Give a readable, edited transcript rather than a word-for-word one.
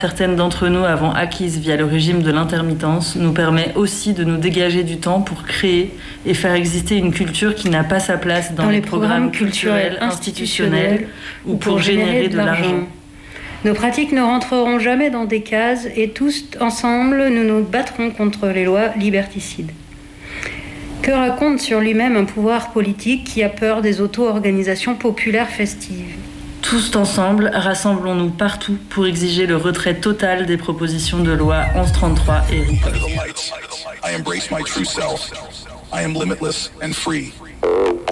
certaines d'entre nous avons acquises via le régime de l'intermittence, nous permet aussi de nous dégager du temps pour créer et faire exister une culture qui n'a pas sa place dans les programmes culturels institutionnels ou pour générer de l'argent. Nos pratiques ne rentreront jamais dans des cases et tous ensemble, nous nous battrons contre les lois liberticides. Que raconte sur lui-même un pouvoir politique qui a peur des auto-organisations populaires festives ? Tous ensemble, rassemblons-nous partout pour exiger le retrait total des propositions de loi 1133 et RIPOST. I embrace my true self. I am limitless and free.